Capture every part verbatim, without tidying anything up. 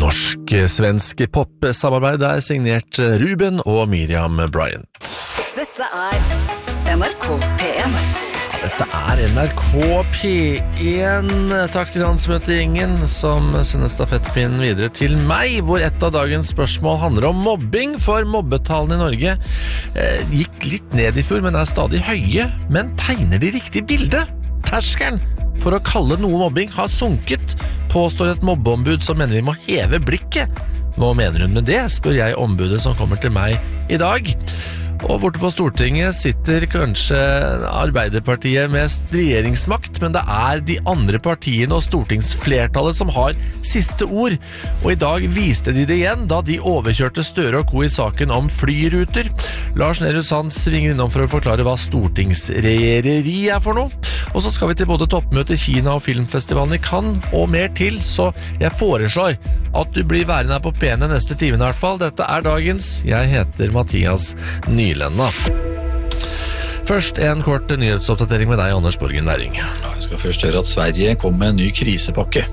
Norsk-svensk pop-samarbeid er signert Ruben og Miriam Bryant. Dette er N R K P en. Dette er N R K P en. Takk til landsmøtegjengen som sender stafettpinnen videre til meg, hvor et av dagens spørsmål handler om mobbing, for mobbetallene i Norge eh, gikk litt ned i fjor, men er stadig høye. Men tegner de riktig bilde? Terskelen for å kalle noe mobbing har sunket, påstår et mobbeombud som mener vi må heve blikket. Hva mener hun med det, spør jeg ombudet som kommer til meg i dag. Og borte på Stortinget sitter kanskje Arbeiderpartiet med regjeringsmakt, men det er de andre partiene og stortingsflertallet som har siste ord. Og i dag viste de det igjen da de overkjørte Støre og Co i saken om flyruter. Lars Nehru Sand svinger innom for å forklare hva stortingsregjereri er for noe. Og så skal vi til både toppmøte i Kina og filmfestivalen i Cannes og mer til, så jeg foreslår at du blir værende her på P en neste timen i hvert fall. Dette er dagens. Jeg heter Mathias Nylenda. Først en kort nyhetsoppdatering med deg, Anders Borgen Læring. Ja, jeg skal først høre at Sverige kom med en ny krisepakke.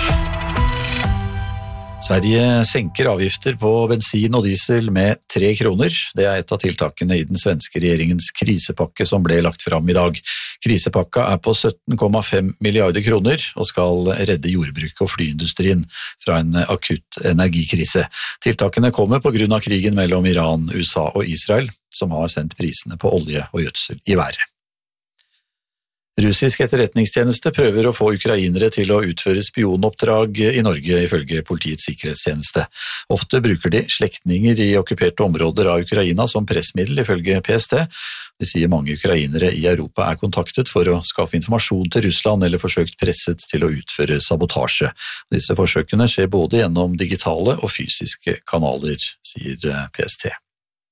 Sverige senker avgifter på bensin og diesel med tre kroner. Det er et av tiltakene i den svenske regjeringens krisepakke som ble lagt fram i dag. Krisepakka er på sytten komma fem milliarder kroner og skal redde jordbruket og flyindustrien fra en akutt energikrise. Tiltakene kommer på grunn av krigen mellom Iran, U S A og Israel, som har sendt prisene på olje og gjødsel i været. Russisk etterretningstjeneste prøver å få ukrainere til å utføre spionoppdrag i Norge, ifølge Politiets sikkerhetstjeneste. Ofte bruker de slektninger i okkuperte områder av Ukraina som pressmiddel, ifølge P S T. De sier mange ukrainere i Europa er kontaktet for å skaffe informasjon til Russland eller forsøkt presset til å utføre sabotasje. Disse forsøkene skjer både gjennom digitale og fysiske kanaler, sier P S T.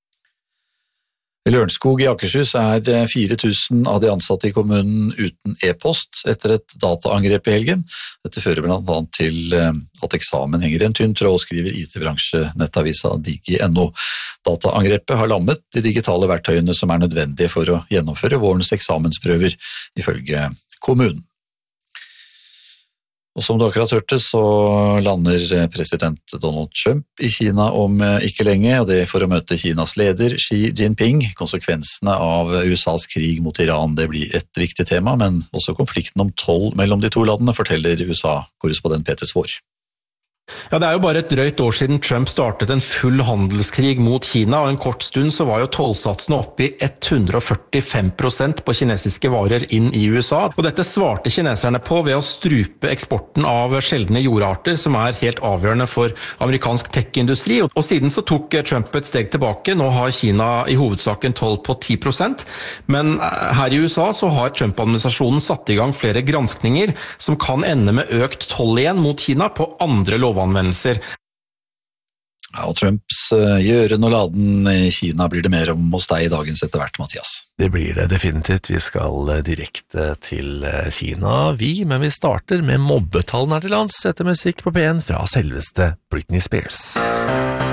I Lørenskog i Akershus er fire tusen av de ansatte i kommunen uten e-post etter et dataangrep i helgen. Dette fører blant annet til at eksamen henger en tynn tråd, skriver I T-bransje-nettavisa Digi punktum no. Dataangrepet har lammet de digitale verktøyene som er nødvendige for å gjennomføre vårens eksamensprøver, ifølge kommunen. Og som du akkurat hørte, så lander president Donald Trump i Kina om ikke lenge, og det for å møte Kinas leder Xi Jinping. Konsekvensene av U S A's krig mot Iran, det blir et viktig tema, men også konflikten om toll mellom de to landene, forteller U S A-korrespondent Peter Svår. Ja, det er jo bare et drøyt år siden Trump startet en full handelskrig mot Kina, og en kort stund så var jo tollsatsene oppe i hundre og førtifem prosent på kinesiske varer inn i U S A. Og dette svarte kineserne på ved å strupe eksporten av sjeldne jordarter, som er helt avgjørende for amerikansk tech-industri. Og siden så tok Trump et steg tilbake. Nå har Kina i hovedsaken toll på ti prosent, men her i U S A så har Trump-administrasjonen satt i gang flere granskninger som kan ende med økt toll igjen mot Kina på andre lover. Anvendelser. Ja, og Trumps uh, gjøren og laden i Kina blir det mer om hos deg i dagens etter hvert, Mathias. Det blir det definitivt. Vi skal direkte til Kina, vi, men vi starter med mobbetallene her til lands etter musikk på P en fra selveste Britney Spears.